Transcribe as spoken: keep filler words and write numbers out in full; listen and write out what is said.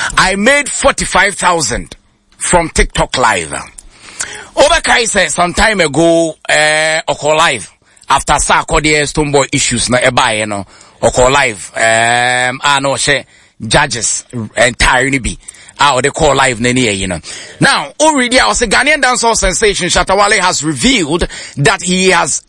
I made forty-five thousand from TikTok live. Overkai said some time ago, uh, Oko live, after Sarkodie Stoneboy issues na eba, you know, Oko live, um, I know, she, judges, entirely be, ah, they call live, nene, you know. Now, already, I was a Ghanaian dancehall sensation, Shatta Wale has revealed that he has